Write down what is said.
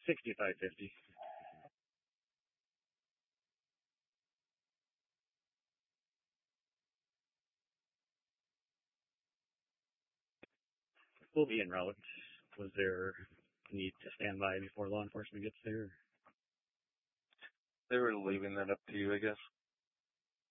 6550. We'll be en route. Was there a need to stand by before law enforcement gets there? They were leaving that up to you, I guess.